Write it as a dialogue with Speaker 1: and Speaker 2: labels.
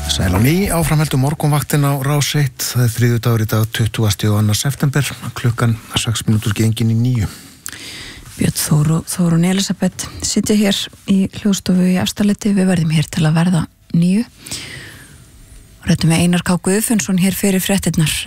Speaker 1: Sæl á ný, áframheldur morgunvaktin á Rás 1. Það þriðjudagur í dag, 22. september, klukkan 6 mínútur gengin í 9.
Speaker 2: Björn Þórun Elisabeth sitja hér í hljóðstofu í Efstaleiti. Við verðum hér til að verða 9. Rættum við Einar K. Guðfinnsson hér fyrir fréttirnar